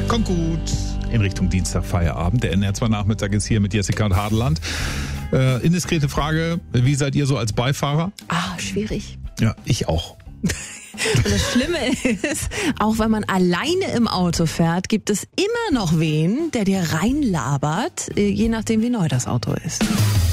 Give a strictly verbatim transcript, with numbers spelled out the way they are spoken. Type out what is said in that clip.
Kommt gut in Richtung Dienstag, Feierabend. Der N R zwei Nachmittag ist hier mit Jessica und Hadeland. Äh, indiskrete Frage, wie seid ihr so als Beifahrer? Ah, schwierig. Ja, ich auch. Und das Schlimme ist, auch wenn man alleine im Auto fährt, gibt es immer noch wen, der dir reinlabert, je nachdem wie neu das Auto ist.